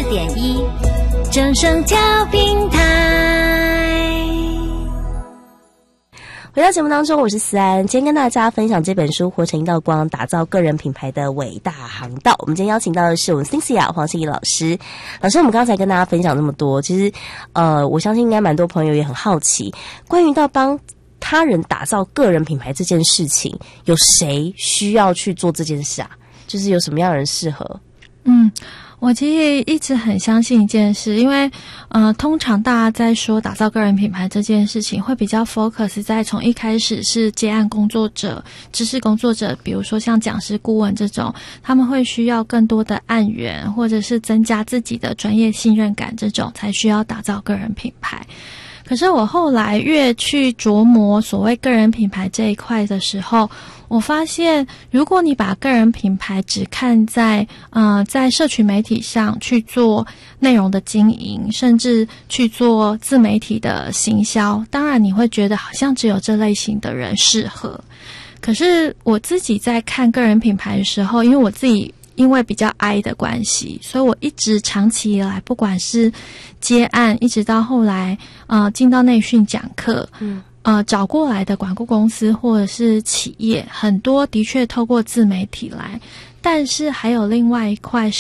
94.1正声调平台。 回到节目当中，我是思安，今天跟大家分享这本书《活成一道光，打造个人品牌的伟大航道》。我们今天邀请到的是我们 Cynthia 黄欣怡老师。老师，我们刚才跟大家分享那么多，其实我相信应该蛮多朋友也很好奇，关于到帮他人打造个人品牌这件事情，有谁需要去做这件事啊？就是有什么样的人适合？ 我其实一直很相信一件事，因为通常大家在说打造个人品牌这件事情，会比较 focus 在从一开始是接案工作者、知识工作者，比如说像讲师、顾问这种，他们会需要更多的案源，或者是增加自己的专业信任感，这种才需要打造个人品牌。可是我后来越去琢磨所谓个人品牌这一块的时候，我发现如果你把个人品牌只看在社群媒体上去做内容的经营，甚至去做自媒体的行销，当然你会觉得好像只有这类型的人适合。可是我自己在看个人品牌的时候，因为我自己因为比较 I 的关系，所以我一直长期以来，不管是接案，一直到后来进到内训讲课，找过来的管顾公司或者是企业，很多的确透过自媒体来，但是还有另外一块